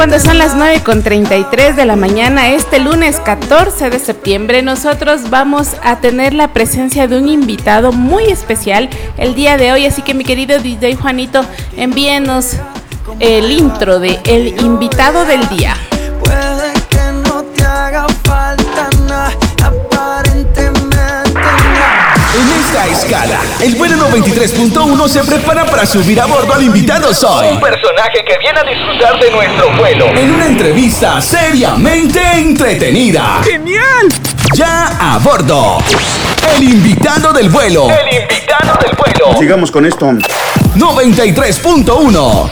Cuando son las 9:33 de la mañana, este lunes 14 de septiembre, nosotros vamos a tener la presencia de un invitado muy especial el día de hoy. Así que, mi querido DJ Juanito, envíenos el intro de El Invitado del Día. Puede que no te haga falta nada, aparentemente nada. En esta escala, el vuelo 93.1 se prepara para subir a bordo al invitado Soy, un personaje que viene a disfrutar de nuestro vuelo en una entrevista seriamente entretenida. ¡Genial! Ya a bordo, el invitado del vuelo. El invitado del vuelo. Sigamos con esto. 93.1.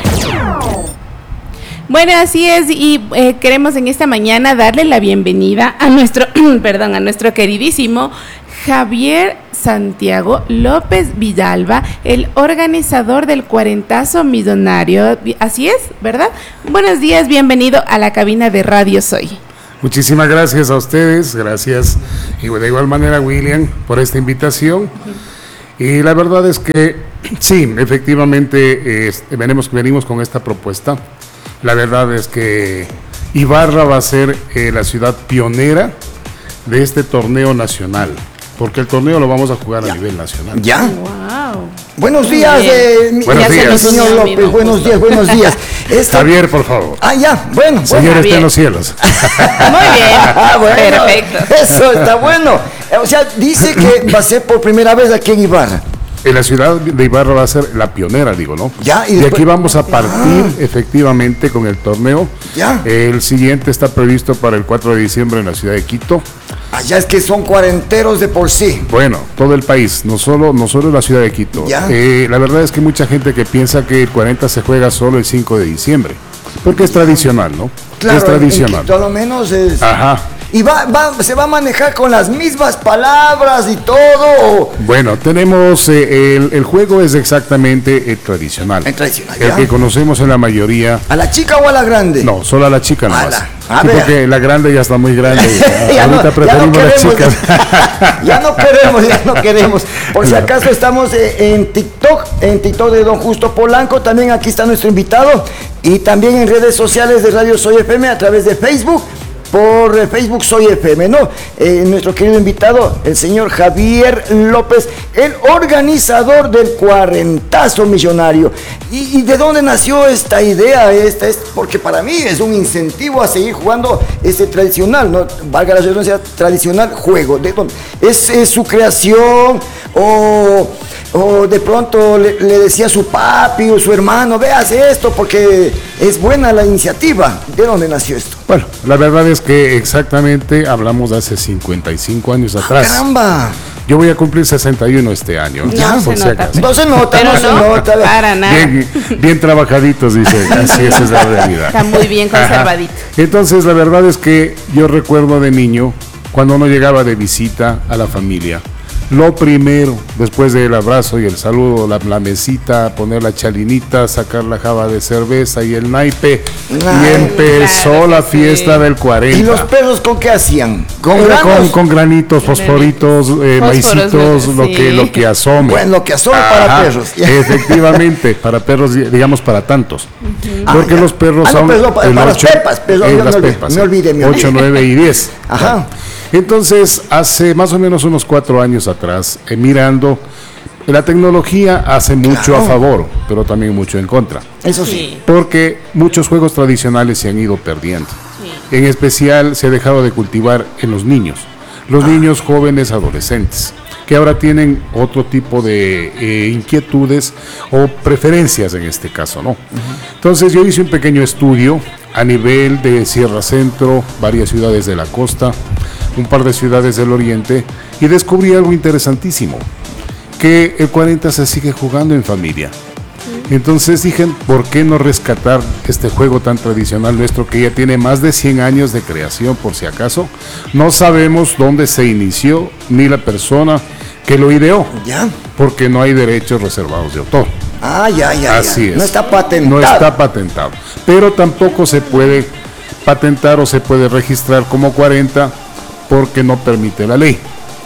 Bueno, así es, y queremos en esta mañana darle la bienvenida a nuestro, a nuestro queridísimo Javier Santiago López Villalba, el organizador del 40º Millonario. Así es, ¿verdad? Buenos días, bienvenido a la cabina de Radio Soy. Muchísimas gracias a ustedes, gracias y de igual manera, William, por esta invitación. Y la verdad es que sí, efectivamente venimos con esta propuesta. La verdad es que Ibarra va a ser la ciudad pionera de este torneo nacional, porque el torneo lo vamos a jugar a nivel nacional. ¿Ya? Wow. Buenos días, Buenos días, señor López. Buenos días. Javier, por favor. Bueno. Señor, está en los cielos. Muy bien, Bueno, perfecto. Eso está bueno. O sea, dice que va a ser por primera vez aquí en Ibarra. En la ciudad de Ibarra va a ser la pionera, digo, ¿no? Ya, y de después, aquí vamos a partir efectivamente con el torneo. Ya. El siguiente está previsto para el 4 de diciembre en la ciudad de Quito. Allá es que son cuarenteros de por sí. Bueno, todo el país, no solo la ciudad de Quito. Ya. La verdad es que mucha gente que piensa que el 40 se juega solo el 5 de diciembre, porque es tradicional, ¿no? Claro, es tradicional. en Quito, a lo menos es. Ajá. Y se va a manejar con las mismas palabras y todo. Bueno, tenemos el juego es exactamente tradicional. El tradicional, el ya. que conocemos en la mayoría. ¿A la chica o a la grande? No, solo a la chica nomás. A Sí, ver. porque la grande ya está muy grande. Ahorita preferimos ya no las queremos, chicas. ya no queremos. Por si acaso estamos en TikTok de Don Justo Polanco. También aquí está nuestro invitado. Y también en redes sociales de Radio Soy FM a través de Facebook. Por Facebook Soy FM, ¿no? Nuestro querido invitado, el señor Javier López, el organizador del 40º Millonario. ¿Y de dónde nació esta idea? Porque para mí es un incentivo a seguir jugando este tradicional, ¿no? Valga la redundancia, tradicional juego. ¿De dónde? ¿Es su creación o de pronto le decía a su papi o su hermano, veas esto porque es buena la iniciativa? ¿De dónde nació esto? Bueno, la verdad es que exactamente hablamos de hace 55 años atrás. ¡Caramba! Yo voy a cumplir 61 este año. Ya, por se si nota. acaso. No se nota, Pero no se no, nota. para nada. Bien trabajaditos, dice. Así esa es la realidad. Está muy bien conservadito. Ajá. Entonces, la verdad es que yo recuerdo de niño, cuando uno llegaba de visita a la familia, lo primero, después del abrazo y el saludo, la mesita, poner la chalinita, sacar la java de cerveza y el naipe, y empezó claro la que fiesta sí. del 40. ¿Y los perros con qué hacían? ¿Con granos? Con granitos, fosforitos, maicitos, sí. lo que asome. Bueno, lo que asome para perros. Efectivamente, para perros, digamos para tantos. Porque los perros son para las pepas, las pepas, me olvidé. 8, 9 y 10. Ajá. Entonces, hace más o menos unos 4 años atrás, mirando, la tecnología hace mucho a favor, pero también mucho en contra. Eso sí. Porque muchos juegos tradicionales se han ido perdiendo. Sí. En especial se ha dejado de cultivar en los niños niños, jóvenes, adolescentes, que ahora tienen otro tipo de inquietudes o preferencias en este caso, ¿no? Entonces yo hice un pequeño estudio a nivel de Sierra Centro, varias ciudades de la costa, un par de ciudades del oriente, y descubrí algo interesantísimo, que el 40 se sigue jugando en familia. Entonces dije, ¿por qué no rescatar este juego tan tradicional nuestro que ya tiene más de 100 años de creación, por si acaso? No sabemos dónde se inició, ni la persona que lo ideó, ¿Ya? porque no hay derechos reservados de autor. Ya. Así es. No está patentado. No está patentado. Pero tampoco se puede patentar o se puede registrar como 40 porque no permite la ley.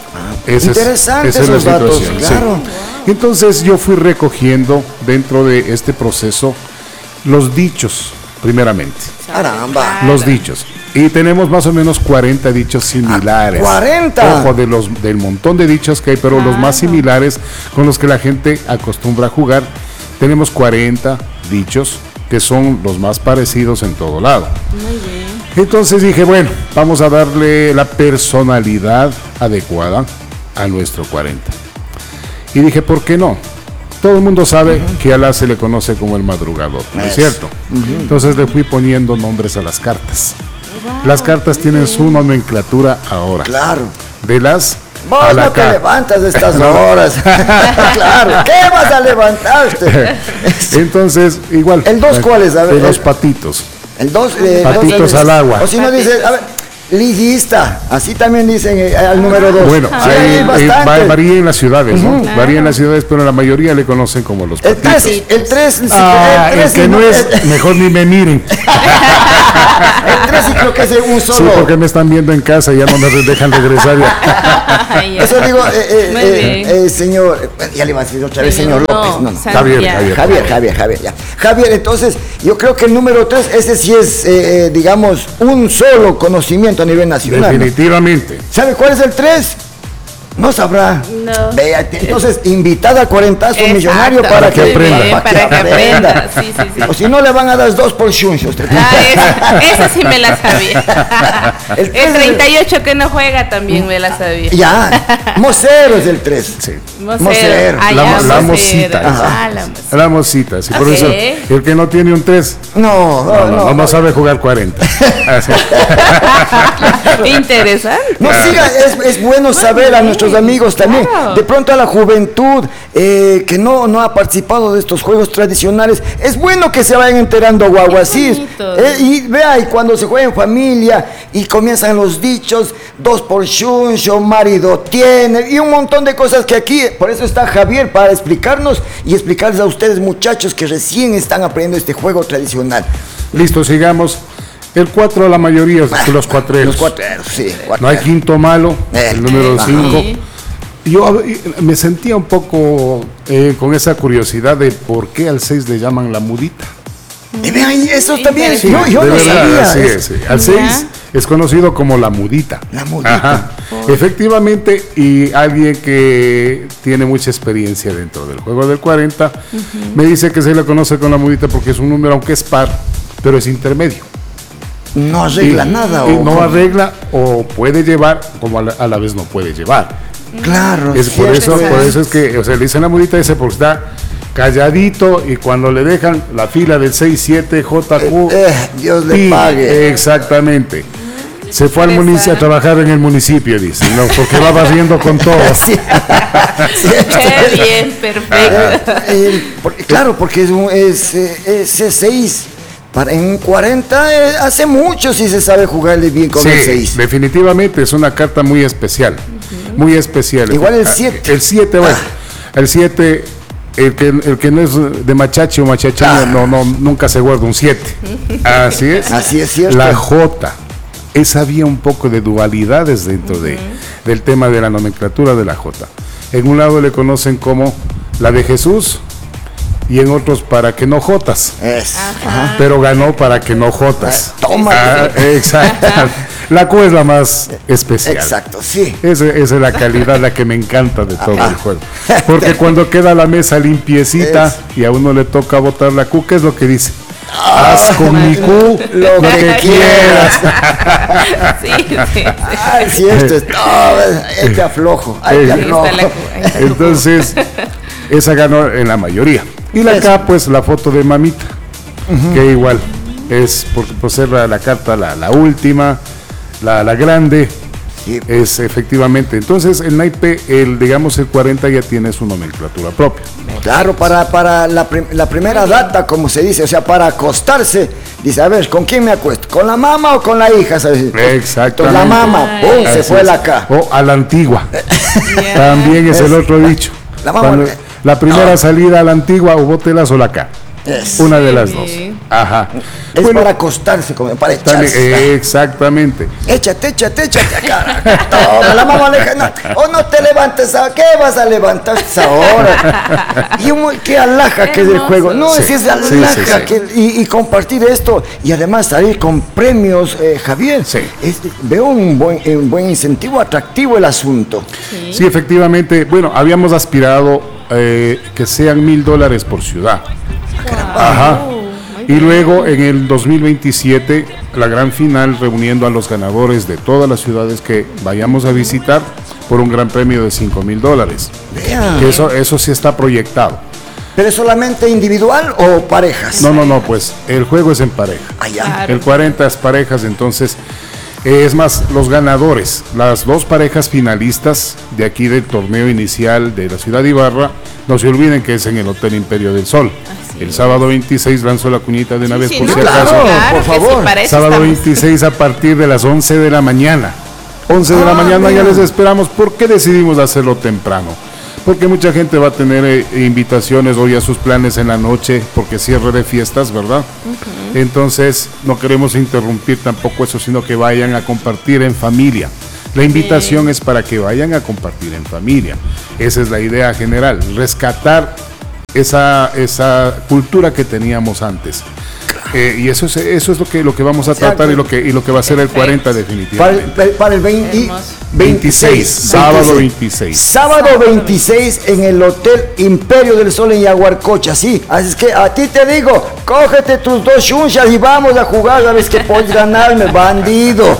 Interesante esa es la esos datos, situación, claro. sí. Entonces yo fui recogiendo dentro de este proceso los dichos, primeramente. Caramba. Los dichos. Y tenemos más o menos 40 dichos similares. 40. Ojo, del montón de dichos que hay, pero los más similares con los que la gente acostumbra a jugar. Tenemos 40 dichos que son los más parecidos en todo lado. Muy bien. Entonces dije, bueno, vamos a darle la personalidad adecuada a nuestro 40. Y dije, ¿por qué no? Todo el mundo sabe que a Alá se le conoce como el madrugador, ¿no es cierto? Entonces le fui poniendo nombres a las cartas. Las cartas tienen su nomenclatura ahora. Claro. De las Vos a la no te ca- levantas de estas horas. Claro. ¿Qué vas a levantarte? Entonces, igual. ¿El dos cuál es? A ver, de los patitos. El 2. Patitos al agua. O si no dice, a ver, liguista. Así también dicen al número 2. Bueno, varía en las ciudades, ¿no? Claro. Varía en las ciudades, pero la mayoría le conocen como los El patitos. 3. El 3. El que no es, mejor ni me miren. El 3 sí creo que es un Sí, solo. porque me están viendo en casa y ya no me dejan regresar ya. Ay, ya. Eso digo, Muy bien. señor, ya le iba a decir otra vez, señor No, López. No. Javier, Ya. Javier, entonces, yo creo que el número 3, ese sí es, digamos, un solo conocimiento a nivel nacional. ¿No? Definitivamente. ¿Sabe cuál es el 3? No sabrá. No. Vea, entonces, invitada a 40 Exacto. millonario para que Muy aprenda. bien, para que aprenda. Sí. O si no, le van a dar 2 por shuncho. Esa sí me la sabía. El El 38 que no juega también me la sabía. Ya, Mocero es el 3. Sí. Mocero. Ah, La ya, mosita. Ah, la mosita. La mosita. Sí, por Ok. eso, el que no tiene un 3, no sabe jugar 40. Así. Interesante. No, siga, es bueno saber a nuestros amigos también. Claro. De pronto a la juventud que no ha participado de estos juegos tradicionales, es bueno que se vayan enterando guaguasís. bonito. Y vea, y cuando se juega en familia y comienzan los dichos, 2 por shuncho, marido tiene, y un montón de cosas que aquí, por eso está Javier para explicarnos y explicarles a ustedes, muchachos, que recién están aprendiendo este juego tradicional. Listo, sigamos. El 4, la mayoría, los cuatreros. Los cuatreros, sí. No hay quinto malo, el número Ajá. 5. Sí. Yo me sentía un poco con esa curiosidad de por qué al 6 le llaman la mudita. Y vean, eso también, Sí, yo De no verdad, sabía. así es, sí. Al 6 Ya. es conocido como la mudita. La mudita. Ajá. Efectivamente, y alguien que tiene mucha experiencia dentro del juego del 40, me dice que se le conoce con la mudita porque es un número, aunque es par, pero es intermedio. No arregla nada. Y o no arregla o puede llevar, como a la vez no puede llevar. Claro, Es por cierto eso es que, o sea, le dicen la mudita ese porque está calladito y cuando le dejan la fila del 6, 7, JQ, Dios le pi, pague. Exactamente. Se fue al municipio a trabajar en el municipio, dice, no, porque va barriendo con todo. Sí. Qué bien, perfecto. Claro, porque es 6. En un 40 hace mucho si se sabe jugarle bien con el 6. Definitivamente es una carta muy especial. Muy especial. Igual el 7. El 7, bueno. El 7, el que no es de machache o machachaño, nunca se guarda un 7. Así es. Así es cierto. La J. Había un poco de dualidades dentro del tema de la nomenclatura de la J. En un lado le conocen como la de Jesús y en otros para que no jotas. Ajá. Pero ganó para que no jotas. Toma. Exacto. La Q es la más especial. Exacto, sí. Esa es la calidad, la que me encanta de todo el juego. Porque cuando queda la mesa limpiecita y a uno le toca botar la Q, ¿qué es lo que dice? Haz con mi Q lo que quieras. Sí. Ay, sí, esto es. Te aflojo. Ay, te Ahí aflojo. está la Q, ahí está. Entonces, esa ganó en la mayoría. Y la K, pues la foto de mamita, que igual es por ser la carta la última, la grande, Sí. es efectivamente. Entonces, el naipe, el 40 ya tiene su nomenclatura propia. Claro, para la primera data, como se dice, o sea, para acostarse, dice, a ver, ¿con quién me acuesto? ¿Con la mamá o con la hija? ¿Sabes? Exactamente. Entonces, la mamá, ¡pum! Se Así fue es. la K. O a la antigua. Ya. También es el otro dicho. La mamá- La primera salida a la antigua, o bótelas o la K. Una de las dos. Ajá. Es Bueno, para acostarse, como para también, echarse. exactamente. Échate acá. Toma, la mamá le no, o no te levantes, ¿a qué vas a levantarte ahora? Y qué alhaja que es el juego. No, Sí, es sí, alhaja sí. y compartir esto y además salir con premios, Javier. Sí. Veo un buen incentivo, atractivo el asunto. Sí, efectivamente. Bueno, habíamos aspirado que sean $1,000 por ciudad. Ajá. Y luego en el 2027 la gran final reuniendo a los ganadores de todas las ciudades que vayamos a visitar por un gran premio de $5,000. Vean. Que eso sí está proyectado. ¿Pero es solamente individual o parejas? No, pues el juego es en pareja. Allá. El 40 es parejas, entonces es más, los ganadores, las dos parejas finalistas de aquí del torneo inicial de la ciudad de Ibarra, no se olviden que es en el Hotel Imperio del Sol. El sábado 26 lanzo la cuñita de una vez por si acaso. Por favor. para eso Sábado estamos. 26 a partir de las 11 de la mañana. 11 de la mañana ya mira. les esperamos. ¿Por qué decidimos hacerlo temprano? Porque mucha gente va a tener invitaciones o ya sus planes en la noche, porque cierre de fiestas, ¿verdad? Entonces no queremos interrumpir tampoco eso, sino que vayan a compartir en familia. La invitación es para que vayan a compartir en familia. Esa es la idea general, rescatar esa cultura que teníamos antes. Y eso es lo que vamos a tratar y lo que va a ser el 40 definitivamente. Para el 26. Sábado 26. Sábado 26 en el Hotel Imperio del Sol en Yaguarcocha, sí. Así es que a ti te digo, cógete tus 2 chunchas y vamos a jugar, sabes que puedes ganarme, bandido.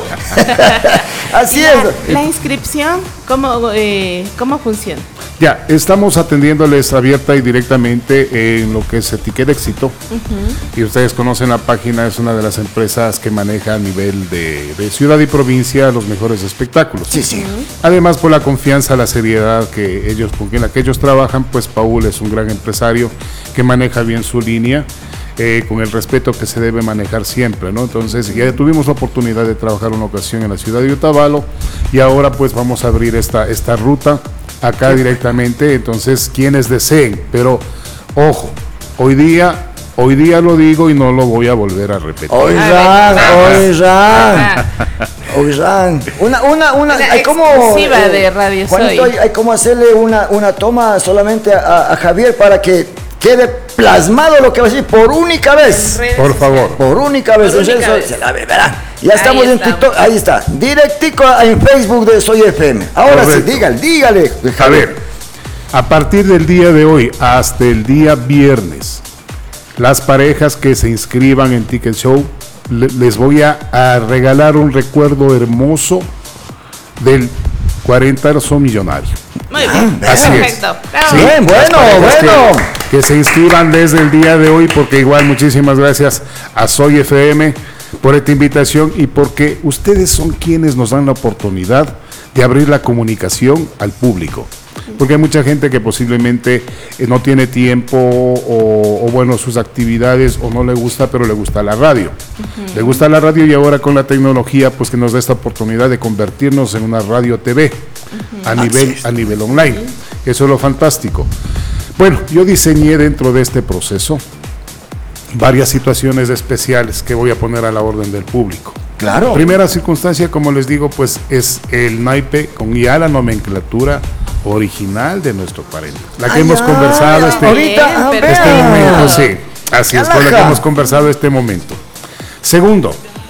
Así es. La inscripción, ¿cómo funciona? Ya, estamos atendiéndoles abierta y directamente en lo que es Etiqueta Éxito. Y ustedes conocen la página, es una de las empresas que maneja a nivel de ciudad y provincia los mejores espectáculos. Sí. Además, por la confianza, la seriedad con la que ellos trabajan, pues Paul es un gran empresario que maneja bien su línea. Con el respeto que se debe manejar siempre, ¿no? Entonces ya tuvimos la oportunidad de trabajar una ocasión en la ciudad de Otavalo y ahora pues vamos a abrir esta ruta acá directamente, entonces quienes deseen, pero ojo, hoy día lo digo y no lo voy a volver a repetir. Oigan. Una hay como exclusiva de Radio Juanito, Soy. hay como hacerle una toma solamente a Javier para que quede plasmado lo que va a decir por única vez. Por favor. Por única vez. Por única Entonces, vez. se la verán. Ya Ahí estamos en estamos. TikTok, ahí está. Directico en Facebook de Soy FM. Ahora Correcto. sí, dígale. A ver, a partir del día de hoy hasta el día viernes, las parejas que se inscriban en Ticket Show, les voy a regalar un recuerdo hermoso del 40 son millonario. Muy bien, Así es. perfecto. Claro. Sí, Bien, las parejas bueno. Que se inscriban desde el día de hoy, porque igual muchísimas gracias a Soy FM por esta invitación y porque ustedes son quienes nos dan la oportunidad de abrir la comunicación al público. Porque hay mucha gente que posiblemente no tiene tiempo o bueno, sus actividades o no le gusta, pero le gusta la radio. Le gusta la radio y ahora con la tecnología pues que nos da esta oportunidad de convertirnos en una radio TV a nivel online. Eso es lo fantástico. Bueno, yo diseñé dentro de este proceso varias situaciones especiales que voy a poner a la orden del público. Claro. Primera circunstancia, como les digo, pues es el naipe con ya la nomenclatura original de nuestro 40. La que hemos conversado ahorita, Bien, este vea. momento, sí. Así es, con la que hemos conversado este momento. Segundo,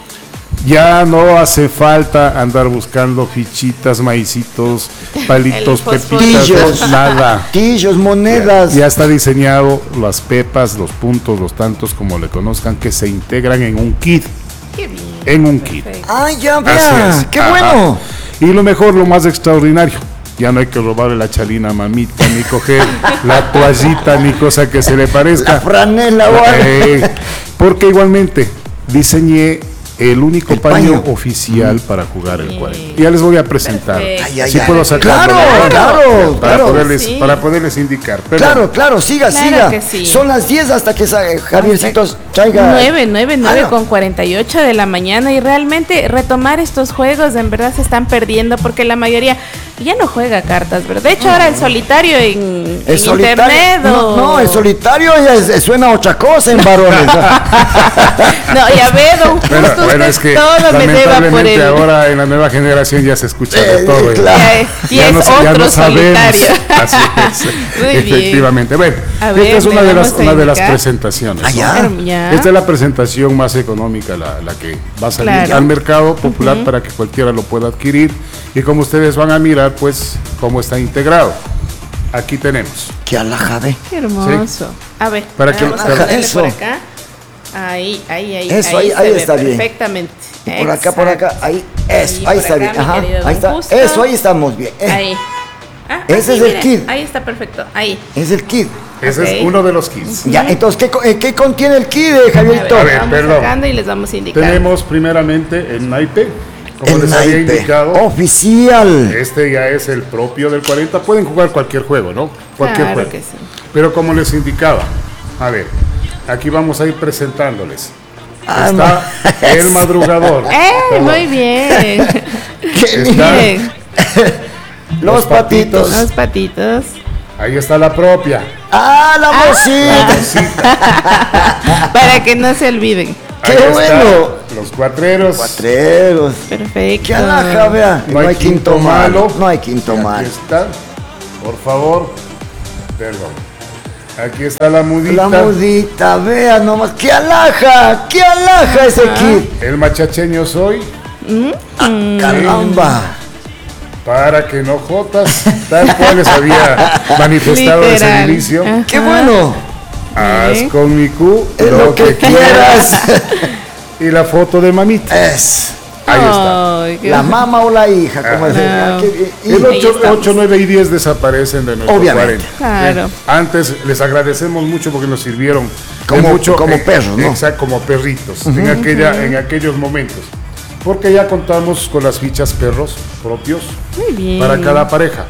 ya no hace falta andar buscando fichitas, maicitos, palitos, El pepitas, Tillos. nada. Tillos, monedas. Ya está diseñado las pepas, los puntos, los tantos, como le conozcan, que se integran en un kit. Qué bien. En un kit. Perfecto. Ay, ya Así vea. es. Qué Ajá. bueno. Y lo mejor, lo más extraordinario, ya no hay que robarle la chalina a mamita, ni coger la toallita, ni cosa que se le parezca. La franela, guarda. Porque igualmente diseñé el único El paño paño. oficial para jugar el 40. Ya les voy a presentar. Perfecto. Ay, ay, Si ay. puedo sacarlo. Claro, para claro. poderles, Sí. para poderles indicar. Perdón. Claro, siga. que sí. Son las 10 hasta que Javiercito traiga. 9 con 48 de la mañana y realmente retomar estos juegos en verdad se están perdiendo porque la mayoría Y ya no juega cartas, ¿verdad? De hecho, ahora el solitario en internet No, el solitario ya suena otra cosa en varones. No, ya ve, don Justo, bueno, es que todo me deba por lamentablemente él. ahora en la nueva generación ya se escucha de todo. claro. Ya es otro solitario. Así es. Muy bien. Efectivamente. Bueno, A ver, esta es una ¿me de vamos a las indicar? presentaciones. Ah, ¿no? ya. Ya. Esta es la presentación más económica, la que va a salir Claro. al mercado popular para que cualquiera lo pueda adquirir. Y como ustedes van a mirar, pues, cómo está integrado. Aquí tenemos. Qué alhaja, ve. Qué hermoso. A ver, Para que- vamos a para- ponerle eso. por acá. Ahí. Eso, ahí se ve está bien. perfectamente. Por acá, ahí, eso, Y ahí por está acá, bien. mi Ajá, querido ahí don está. Justo. Eso, ahí estamos bien. Ahí. Ese aquí, es el mire, kit. Ahí está perfecto. Ahí. Es el kit. Ese Ok. es uno de los kits. Ya, entonces, ¿qué contiene el kit, A Javierito? ver, ver, vamos perdón. sacando y les vamos a indicar. Tenemos primeramente el naipe, como El les había naipe indicado. oficial. Este ya es el propio del 40. Pueden jugar cualquier juego, ¿no? Cualquier Claro juego. que sí. Pero como les indicaba, a ver, aquí vamos a ir presentándoles. Ah, Está el madrugador. Perdón. Muy bien. Qué Está- Miren, Los patitos. los patitos. Ahí está la propia. Ah, la mosita. Para que no se olviden. ¡Qué Ahí está bueno! Los cuatreros. Cuatreros. Perfecto. ¡Qué alhaja, vea! No hay quinto malo. No hay quinto Aquí malo. está. Por favor. Perdón. Aquí está la mudita. La mudita, vea nomás. ¡Qué alhaja! ¡Qué alhaja ese kit! El machacheño soy. ¡Caramba! Para que no jotas, tal cual les había manifestado desde Literal. el inicio. Ajá. ¡Qué bueno! Haz Bien. con mi Q Es lo que quieras. Y la foto de mamita. Es Ahí está. Ay, qué la mamá o la hija, como Ajá. se No. El Ahí 8, estamos. 8, 9 y 10 desaparecen de nuestro Obviamente. 40. Claro. Bien. Antes les agradecemos mucho porque nos sirvieron de Como- mucho, como perros, ¿no? Exacto, como perritos en aquellos momentos. Porque ya contamos con las fichas perros propios Muy bien. para cada pareja.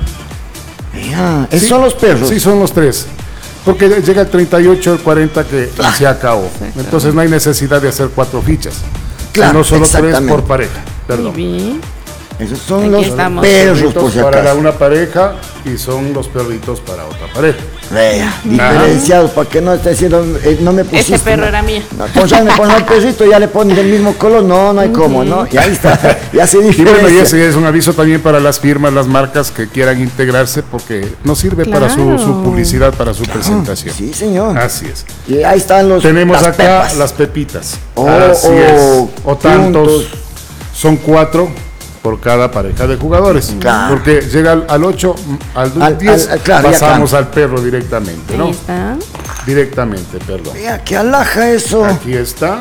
Mira, esos Sí, son los perros. Sí, son los tres. Porque llega el 38, el 40 que se acabó. Entonces no hay necesidad de hacer 4 fichas. Claro, Sino solo 3 exactamente. por pareja. Muy Perdón. bien. Esos son Aquí los estamos. perros, Perritos por si para acaso. una pareja y son los perritos para otra pareja. Vea, diferenciados, para que no esté diciendo, no me pusiste. Ese perro ¿no? era mío. No, pues ya me ponen el perrito, ya le ponen del mismo color, no hay cómo, ¿no? Y ahí está, ya se Y bueno, y diferencia. ese es un aviso también para las firmas, las marcas que quieran integrarse, porque nos sirve para su Claro. publicidad, para su presentación. Sí, señor. Así es. Y ahí están los Tenemos las acá pepas. las pepitas. Oh, Así es. O tantos. puntos. Son 4 por cada pareja de jugadores. Claro. Porque llega al 8, al 10, claro, ya pasamos al perro directamente, ¿no? Ahí está. Directamente, perdón. Vea, qué alhaja eso. Aquí está.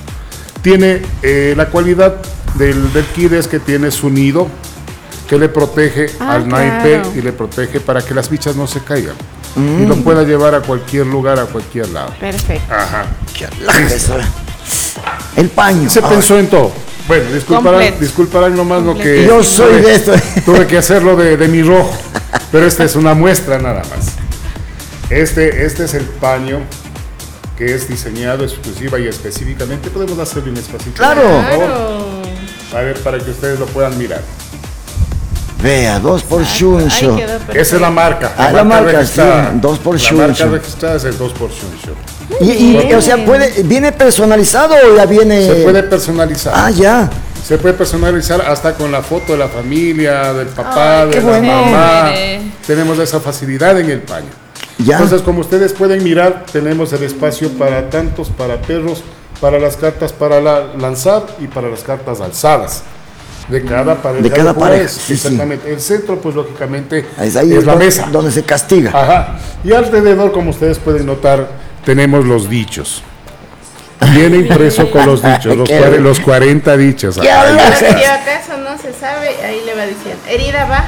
Tiene la cualidad del kit es que tiene su nido que le protege Ah, al naipe claro. y le protege para que las fichas no se caigan. Y lo pueda llevar a cualquier lugar, a cualquier lado. Perfecto. Ajá. Qué alhaja eso. El paño. Se Ah, pensó en todo. Bueno, Completo. disculparán nomás lo que... Yo soy de esto. Tuve que hacerlo de mi rojo, pero esta es una muestra nada más. Este es el paño que es diseñado exclusiva y específicamente. Podemos hacerle un espacito. Claro. por favor? Claro. A ver, para que ustedes lo puedan mirar. Vea, 2 por Ahí Shuncho. quedó perfecto. Esa es la marca. Ah, la marca, registrada. sí, 2 por La marca Shuncho. registrada es el 2 por Shuncho. O sea, ¿viene personalizado o ya viene? Se puede personalizar. Ah, ya. Se puede personalizar hasta con la foto de la familia, del papá, Ay, de qué la bueno. mamá. Chévere. Tenemos esa facilidad en el paño. Ya. Entonces, como ustedes pueden mirar, tenemos el espacio para tantos, para perros, para las cartas para lanzar y para las cartas alzadas. De cada pareja. De cada jugadores. pareja, sí, sí. Exactamente. El centro, pues lógicamente, Es ahí es la donde- mesa. donde se castiga. Ajá. Y alrededor, como ustedes pueden notar, tenemos los dichos. Viene impreso con los dichos, los 40 dichos. ¿Qué Ahí hablas? está. Si acaso no se sabe, ahí le va diciendo. Herida va.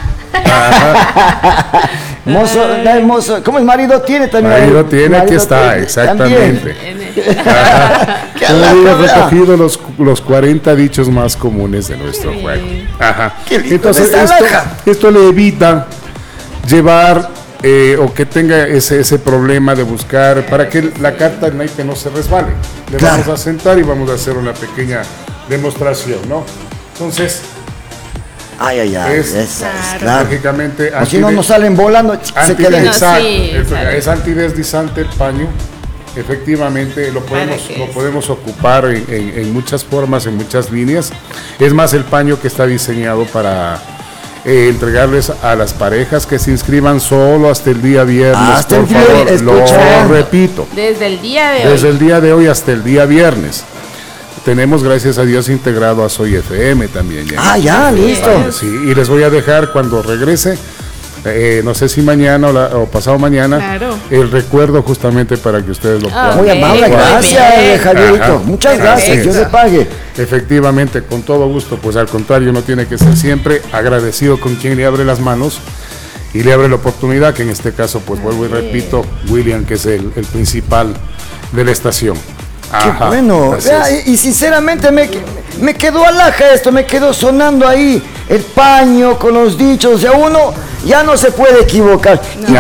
Mozo, no, mozo, ¿cómo el marido tiene también? Marido tiene, aquí Marido está, tiene, exactamente. también. Qué Qué Yo había alhaja, vea. recogido los 40 dichos más comunes de nuestro Qué juego. bien. Ajá. Qué lindo, Entonces, esa alhaja. esto le evita llevar o que tenga ese problema de buscar para que la carta del naipe no se resbale. Le Claro. vamos a sentar y vamos a hacer una pequeña demostración, ¿no? Entonces, Ay, esa es, claro. Lógicamente, o si no nos salen volando, se quedan. Exacto, sí, es antideslizante el paño. Efectivamente, lo podemos ocupar en muchas formas, en muchas líneas. Es más, el paño que está diseñado para entregarles a las parejas que se inscriban solo hasta el día viernes, por favor, lo repito. Desde el día de hoy. Desde el día de hoy hasta el día viernes. Tenemos, gracias a Dios, integrado a Soy FM también. Ya. Ya, listo. Sí, y les voy a dejar cuando regrese, no sé si mañana o pasado mañana, claro, el recuerdo justamente para que ustedes lo puedan. Muy amable, gracias, Javierito. Ajá. Muchas gracias, Dios le pague. Efectivamente, con todo gusto, pues al contrario, uno tiene que ser siempre agradecido con quien le abre las manos y le abre la oportunidad, que en este caso, pues vuelvo y repito, William, que es el principal de la estación. Qué bueno. Y sinceramente me quedó alhaja esto, me quedó sonando ahí el paño con los dichos. O sea, uno ya no se puede equivocar.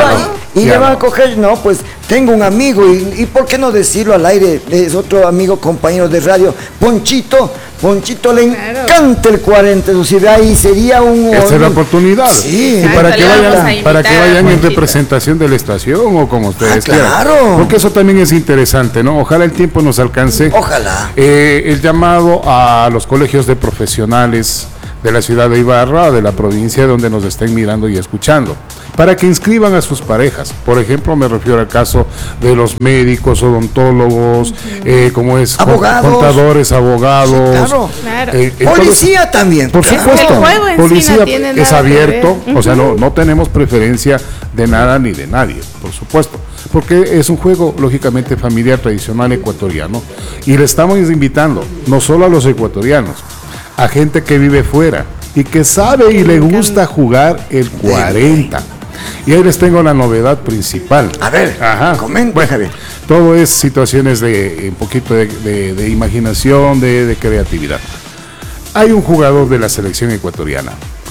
Le van a coger, no, pues tengo un amigo y ¿por qué no decirlo al aire? Es otro amigo, compañero de radio, Ponchito le encanta el 40, inclusive ahí sería esa es la oportunidad. Sí, y para que vayan en representación de la estación o como ustedes quieran. Claro. Porque eso también es interesante, ¿no? Ojalá el tiempo nos alcance. Ojalá. El llamado a los colegios de profesionales de la ciudad de Ibarra, de la provincia donde nos estén mirando y escuchando, para que inscriban a sus parejas. Por ejemplo, me refiero al caso de los médicos, odontólogos, como es abogados, contadores, abogados, claro. Policía también. Por supuesto, el juego en policía sí no es abierto, o sea, no tenemos preferencia de nada ni de nadie, por supuesto, porque es un juego lógicamente familiar, tradicional, ecuatoriano, y le estamos invitando no solo a los ecuatorianos, a gente que vive fuera y que sabe y le gusta jugar el 40. Y ahí les tengo la novedad principal. A ver, comenta, Javier. Todo es situaciones de un poquito de imaginación, de creatividad. Hay un jugador de la selección ecuatoriana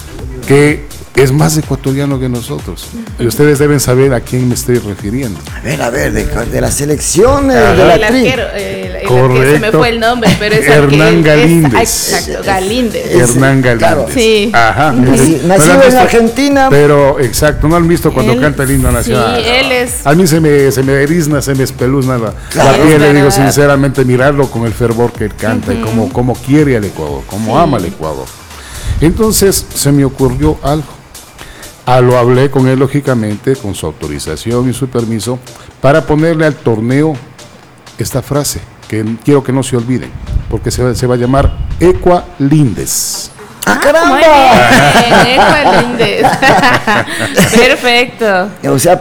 que es más ecuatoriano que nosotros. Y ustedes deben saber a quién me estoy refiriendo. A ver, de la selección, de el la tri. Correcto. Se me fue el nombre, pero es Hernán Galíndez. Exacto, Galíndez. Hernán Galíndez. Claro. Sí. Ajá. Nacido en Argentina. Pero, exacto, ¿no han visto cuando canta el himno nacional? Sí, él es. A mí se me erizna, se me espeluzna la piel, le digo sinceramente, mirarlo con el fervor que él canta y cómo quiere al Ecuador, cómo ama al Ecuador. Entonces, se me ocurrió algo. Lo hablé con él, lógicamente, con su autorización y su permiso, para ponerle al torneo esta frase, que quiero que no se olviden, porque se va a llamar Ecualindes. ¡Ah, caramba! Ecualindes. Perfecto. O sea,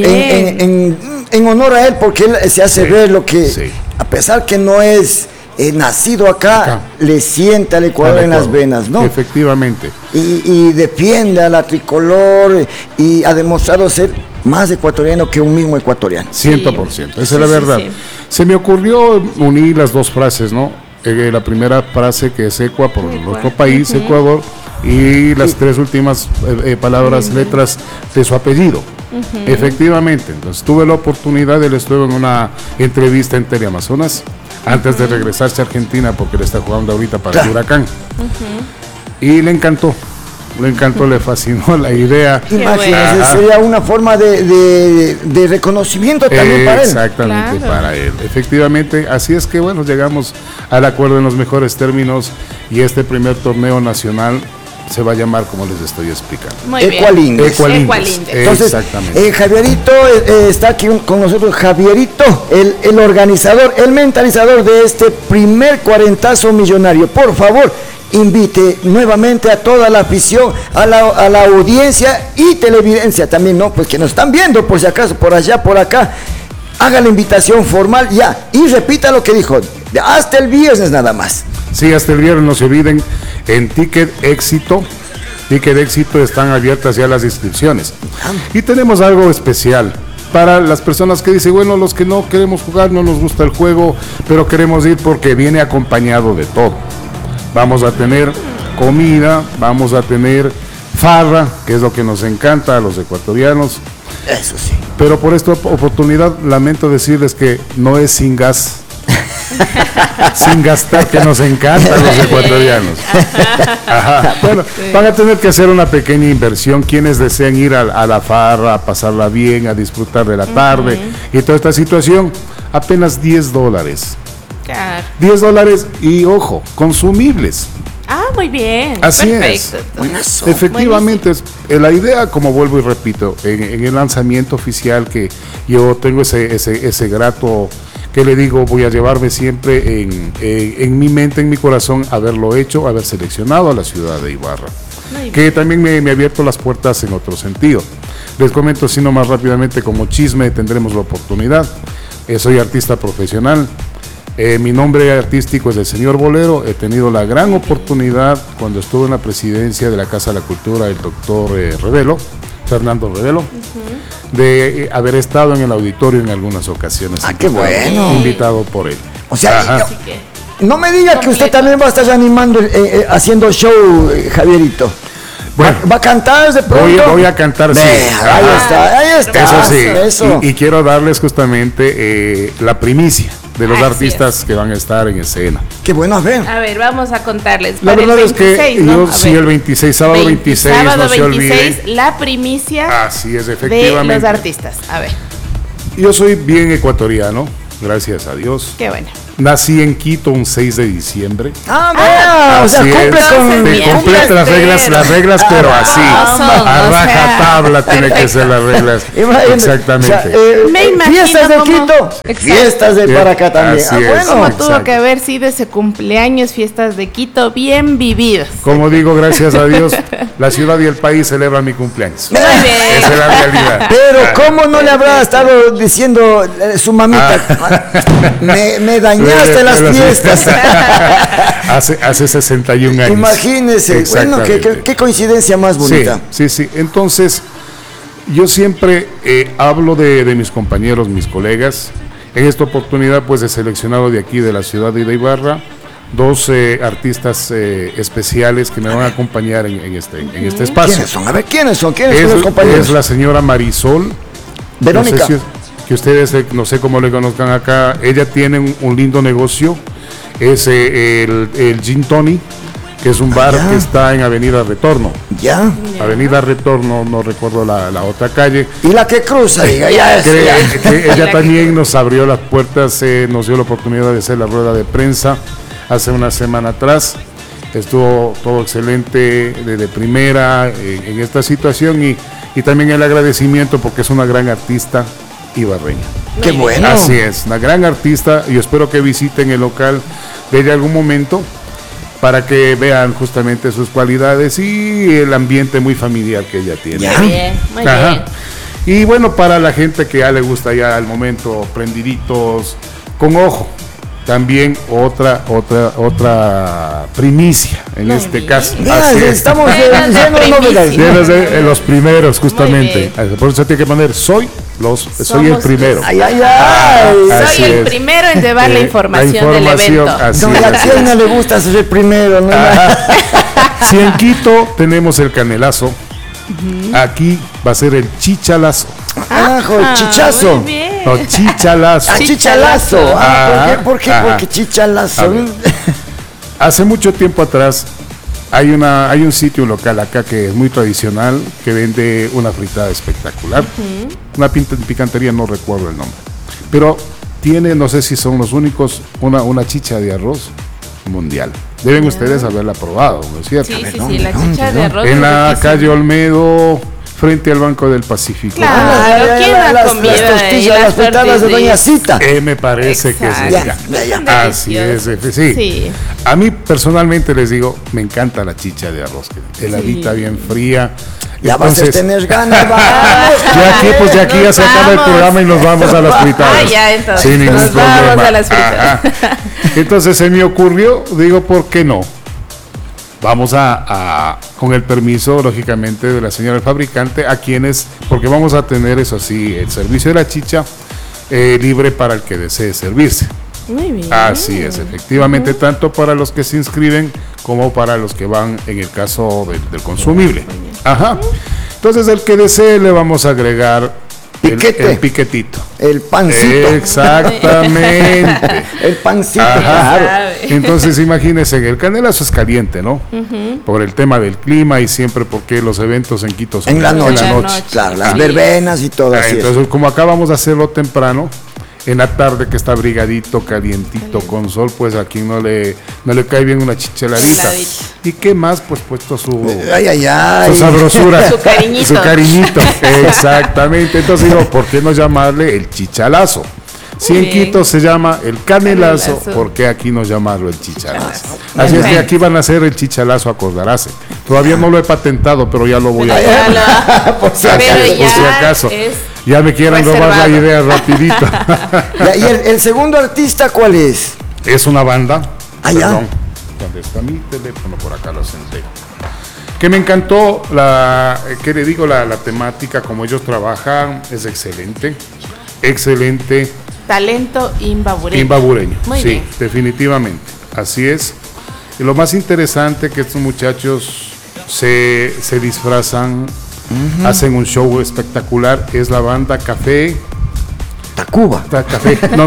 en honor a él, porque él se hace ver lo que, a pesar que no es nacido acá, le sienta al Ecuador en las venas, ¿no? Efectivamente. Y defiende a la tricolor y ha demostrado ser más ecuatoriano que un mismo ecuatoriano. 100%, esa es la verdad. Sí. Se me ocurrió unir las dos frases, ¿no? La primera frase que es Ecua por nuestro país, Ecuador, y las tres últimas letras de su apellido. Efectivamente, entonces tuve la oportunidad, él estuvo en una entrevista en Teleamazonas antes de regresarse a Argentina porque le está jugando ahorita para el Huracán. Y le encantó, le fascinó la idea. Imagínense, sería una forma de reconocimiento también para él. Exactamente, para él. Efectivamente, así es que bueno, llegamos al acuerdo en los mejores términos y este primer torneo nacional se va a llamar como les estoy explicando. Muy bien. Ecualindes. Entonces, Javierito está aquí con nosotros. Javierito, el organizador, el mentalizador de este primer cuarentazo millonario. Por favor, invite nuevamente a toda la afición, a la audiencia y televidencia también, ¿no? Pues que nos están viendo, por si acaso, por allá, por acá. Haga la invitación formal ya y repita lo que dijo. Hasta el viernes nada más. Sí, hasta el viernes, no se olviden, en Ticket Éxito están abiertas ya las inscripciones. Y tenemos algo especial para las personas que dicen, bueno, los que no queremos jugar, no nos gusta el juego, pero queremos ir porque viene acompañado de todo. Vamos a tener comida, vamos a tener farra, que es lo que nos encanta a los ecuatorianos. Eso sí. Pero por esta oportunidad lamento decirles que no es sin gas. sin gastar, que nos encantan los ecuatorianos. Ajá. Bueno, van a tener que hacer una pequeña inversión quienes desean ir a la farra, a pasarla bien, a disfrutar de la tarde y toda esta situación. Apenas $10. Claro. $10 y ojo, consumibles. Ah, muy bien. Así perfecto. es. Buenazo. Efectivamente, la idea, como vuelvo y repito, en el lanzamiento oficial que yo tengo ese grato, que le digo, voy a llevarme siempre en mi mente, en mi corazón, haberlo hecho, haber seleccionado a la ciudad de Ibarra. Que también me ha abierto las puertas en otro sentido. Les comento, si no más rápidamente, como chisme, tendremos la oportunidad. Soy artista profesional. Mi nombre artístico es el señor Bolero. He tenido la gran oportunidad cuando estuve en la presidencia de la Casa de la Cultura, el doctor Revelo, Fernando Revelo, de haber estado en el auditorio en algunas ocasiones. Ah, qué bueno. Invitado por él. O sea, Así que, no me diga que usted también va a estar animando, haciendo show, Javierito. Bueno, ¿Va a cantar de pronto? voy a cantar, sí. Ahí está. Eso sí. Eso. Y quiero darles justamente la primicia de los Así artistas que van a estar en escena. Qué bueno, a ver. a ver, vamos a contarles. La Para el verdad es que 26, ¿no? yo A sí, ver. el 26, sábado 26, sábado no se 26, olviden. la primicia Así es, de efectivamente. los artistas. A ver, Yo soy bien ecuatoriano, gracias a Dios. qué bueno. Nací en Quito un 6 de diciembre. O sea, Así cumple es. con... Bien. Te completa las reglas, pero así, son, a o sea, rajatabla tiene que ser las reglas. Imagínate, Exactamente. o sea, Me imagino fiestas de cómo- Quito, Exacto. fiestas de para acá también. Así es. Como Bueno, tuvo Exacto. que haber sido ese cumpleaños, fiestas de Quito, bien vividos. Como digo, gracias a Dios, la ciudad y el país celebran mi cumpleaños. Muy bien. Esa es la realidad. pero ¿cómo no le habrá estado diciendo su mamita? Me dañaste las fiestas. hace 61 años. Imagínese. Bueno, Exactamente. qué coincidencia más bonita. Sí. Entonces, yo siempre hablo de mis compañeros, mis colegas. En esta oportunidad, pues he seleccionado de aquí, de la ciudad de Ibarra, 2 artistas especiales que me van a acompañar en este espacio. ¿Quiénes son? A ver, ¿quiénes son? ¿Quiénes son los Es compañeros? la señora Marisol Verónica. No sé que ustedes, no sé cómo le conozcan acá. Ella tiene un lindo negocio. Es el Gin Tony, que es un bar que está en Avenida Retorno. Ya. Avenida Retorno, no recuerdo la otra calle. Y la que cruza, diga, ya es. Que ella también nos abrió las puertas, nos dio la oportunidad de hacer la rueda de prensa hace una semana atrás. Estuvo todo excelente, de primera en esta situación y también el agradecimiento porque es una gran artista ibarreña. Qué bueno. Así es, una gran artista y espero que visiten el local de ella algún momento para que vean justamente sus cualidades y el ambiente muy familiar que ella tiene. Ya. Muy bien, muy Ajá. bien. Y bueno, para la gente que ya le gusta ya al momento prendiditos, con ojo, también otra primicia en Muy este bien. caso. Mira, Así es. estamos Buenas llenos de primicia. novedades. Los primeros, justamente. Muy Por eso tiene que poner soy el Somos primero. Ay, ay, ay. Así Soy el es. primero en llevar la información del evento. así No, es, a así quién no es. le gusta ser el primero, ¿no? Si en Quito tenemos el canelazo, aquí va a ser el chichalazo. Ajo, el chichazo. Muy bien. No, chichalazo. Ah, chichalazo. ¿Por qué? Ajá. Porque chichalazo. A ver. Hace mucho tiempo atrás hay un sitio local acá que es muy tradicional, que vende una fritada espectacular. Una picantería, no recuerdo el nombre. Pero tiene, no sé si son los únicos, una chicha de arroz mundial. Deben ustedes haberla probado, ¿no es cierto? Sí, la chicha de arroz. En es la riquísima. calle Olmedo, frente al Banco del Pacífico. Claro, ¿quién no ha las comido ahí costillas, las fritadas de tortillas? Doña Cita. Me parece que Exacto. es ella. Ya. Así es, sí. Sí. A mí personalmente les digo, me encanta la chicha de arroz, heladita, bien fría. Ya vas a tener ganas, vamos. De aquí ya se acaba el Vamos. programa y nos vamos a las fritadas. Ah, ya, entonces. Sin ningún Nos vamos problema. a las fritadas. Ajá. Entonces se me ocurrió, digo, ¿por qué no? Vamos con el permiso, lógicamente, de la señora fabricante, porque vamos a tener, eso sí, el servicio de la chicha libre para el que desee servirse. Muy bien. Así es, efectivamente, tanto para los que se inscriben como para los que van en el caso del consumible. Ajá. Entonces, el que desee le vamos a agregar Piquete. El piquetito. El pancito. Exactamente. El pancito, Ajá. claro. Entonces imagínense, el Canelazo es caliente, ¿no? Por el tema del clima y siempre porque los eventos en Quito son En la noche. noche. Claro, las Sí. verbenas y todo así. Entonces, como acabamos de hacerlo temprano, en la tarde que está brigadito, calientito, con sol, pues a quien no le cae bien una chicheladita. Heladito. ¿Y qué más? Pues puesto su Ay, ay. sabrosura. Su cariñito. Su cariñito, exactamente. Entonces digo, ¿por qué no llamarle el chichalazo? Si Muy en bien. Quito se llama el canelazo, Canelazo. ¿por qué aquí no llamarlo el chichalazo? Ah, Así es que bueno. aquí van a hacer el chichalazo a Cordarase. Todavía no lo he patentado, pero ya lo voy a Ya lo- Por si Pero acaso. por si ya acaso. es Ya me quieren robar la reservado. idea rapidito. Ya, ¿y el segundo artista cuál es? Es una banda. Ah, ya. Perdón, ¿dónde está mi teléfono? Por acá lo senté. Que me encantó ¿qué le digo? La temática, como ellos trabajan, es excelente. Excelente. Talento imbabureño. Imbabureño. Muy Sí, bien. definitivamente. Así es. Y lo más interesante que estos muchachos se disfrazan, hacen un show espectacular. Es la banda Café. Tacuba. Café. No.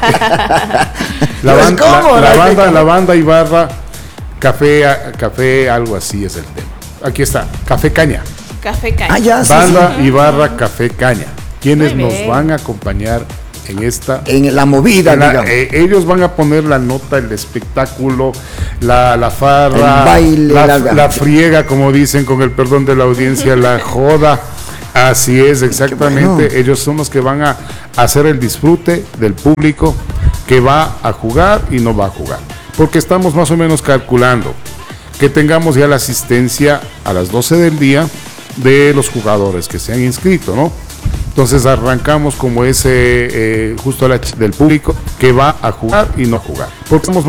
Pues, ¿cómo? La banda Ibarra, café, algo así es el tema. Aquí está, Café Caña. Café Caña. Ah, ya, sí, Banda Ibarra, Café Caña. Quienes Muy nos bien. van a acompañar en esta. En la movida, digamos. Ellos van a poner la nota, el espectáculo, la farra, El baile, la friega, como dicen, con el perdón de la audiencia, la joda. Así es, exactamente. bueno. Ellos son los que van a hacer el disfrute del público que va a jugar y no va a jugar. Porque estamos más o menos calculando que tengamos ya la asistencia a las 12 del día de los jugadores que se han inscrito, ¿no? Entonces arrancamos como ese justo del público que va a jugar y no jugar. Porque estamos